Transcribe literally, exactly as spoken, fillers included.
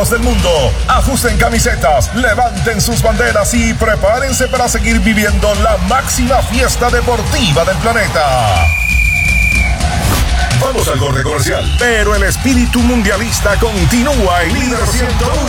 del mundo, ajusten camisetas, levanten sus banderas y prepárense para seguir viviendo la máxima fiesta deportiva del planeta. Vamos al corte comercial, pero el espíritu mundialista continúa en Líder ciento uno.